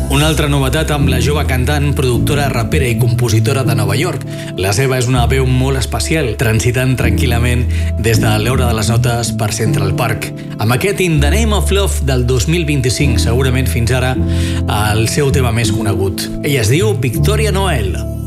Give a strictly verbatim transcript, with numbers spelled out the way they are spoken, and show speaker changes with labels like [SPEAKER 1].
[SPEAKER 1] Una altra novetat amb la jove cantant, productora, rapera i compositora de Nova York. La seva és una veu molt especial, transitant tranquil·lament des de l'hora de les notes per Central Park. Amb aquest In the Name of Love del dos mil vint-i-cinc, segurament fins ara el seu tema més conegut. Ella es diu Victoria Noel.